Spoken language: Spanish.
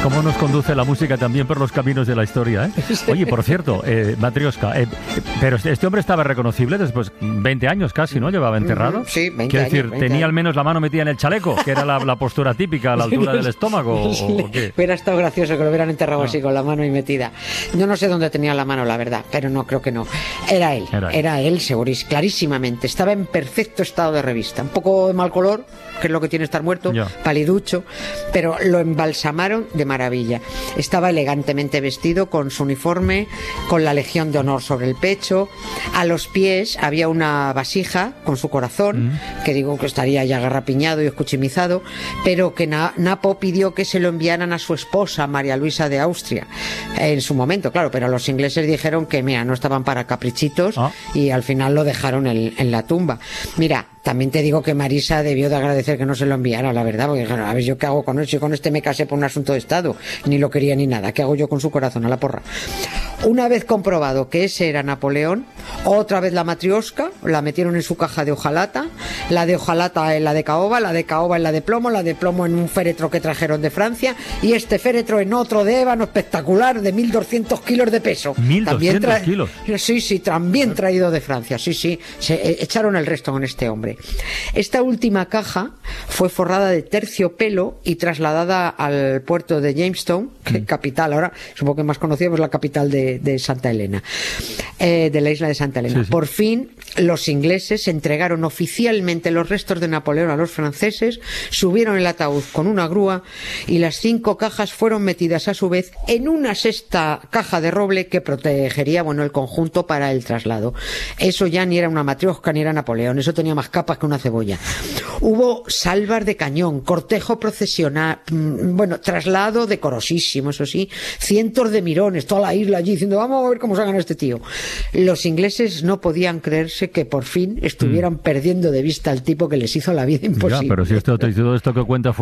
Cómo nos conduce la música también por los caminos de la historia, ¿eh? Oye, por cierto, Matrioska, pero este hombre estaba reconocible después, 20 años casi, ¿no? Llevaba enterrado. Sí, 20 Quiero años. decir, 20 tenía años. al menos la mano metida en el chaleco, que era la postura típica a la altura del estómago, ¿o qué? Hubiera estado gracioso que lo hubieran enterrado así con la mano ahí metida. Yo no sé dónde tenía la mano, la verdad, pero no, creo que no. Era él, segurísimo, clarísimamente. Estaba en perfecto estado de revista. Un poco de mal color, que es lo que tiene estar muerto, paliducho, pero lo embalsamaron de maravilla. Estaba elegantemente vestido con su uniforme, con la Legión de Honor sobre el pecho. A los pies había una vasija con su corazón, que digo que estaría ya garrapiñado y escuchimizado, pero que Napo pidió que se lo enviaran a su esposa, María Luisa de Austria, en su momento, claro, pero los ingleses dijeron que, mira, no estaban para caprichitos y al final lo dejaron en la tumba. Mira, también te digo que Marisa debió de agradecer que no se lo enviara, la verdad, porque dijeron, a ver, ¿yo qué hago con él? Si con este me casé por un asunto de Estado, ni lo quería ni nada, ¿qué hago yo con su corazón? A la porra. Una vez comprobado que ese era Napoleón, otra vez la Matrioska, la metieron en su caja de hojalata, la de hojalata en la de caoba en la de plomo en un féretro que trajeron de Francia, y este féretro en otro de ébano espectacular de 1.200 kilos de peso. 1.200 kilos. Sí, también traído de Francia, sí, se echaron el resto con este hombre. Esta última caja fue forrada de terciopelo y trasladada al puerto de Jamestown, que es capital ahora, supongo que más conocida, pues la capital de Santa Elena, de la isla de Santa Elena. Sí. Por fin, los ingleses entregaron oficialmente los restos de Napoleón a los franceses, subieron el ataúd con una grúa y las 5 cajas fueron metidas a su vez en una sexta caja de roble que protegería, el conjunto para el traslado. Eso ya ni era una Matrioska ni era Napoleón, eso tenía más capas que una cebolla. Hubo salvas de cañón, cortejo procesional, traslado decorosísimo, eso sí, cientos de mirones, toda la isla allí diciendo, vamos a ver cómo sacan a este tío. Los ingleses no podían creerse que por fin estuvieran perdiendo de vista al tipo que les hizo la vida imposible. Ya, pero si todo esto que cuenta fue